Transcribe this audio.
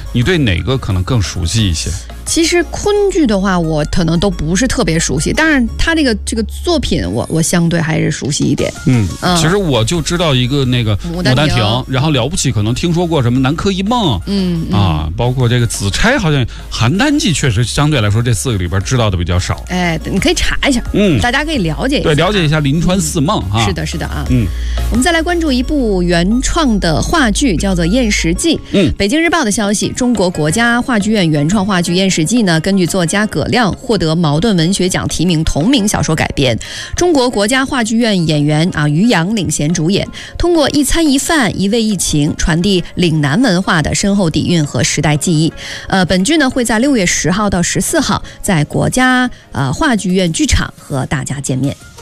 你对哪个可能更熟悉一些？ 其实昆剧的话，我可能都不是特别熟悉，但是他这个作品我相对还是熟悉一点。 其实我就知道一个那个《牡丹亭》，然后了不起可能听说过什么《南柯一梦》，包括这个紫钗，好像邯郸记确实相对来说这4个里边知道的比较少。 哎，你可以查一下，大家可以了解一下， 对，了解一下临川四梦啊。 是的，是的啊。我们再来关注一部原创的话剧，叫做《燕食记》。北京日报的消息，中国国家话剧院原创话剧《燕食记》呢，根据作家葛亮获得茅盾文学奖提名同名小说改编，中国国家话剧院演员于洋领衔主演，通过一餐一饭一味一情，传递岭南文化的深厚底蕴和时代记忆。本剧呢会在6月10号到14号在国家话剧院剧场和大家见面。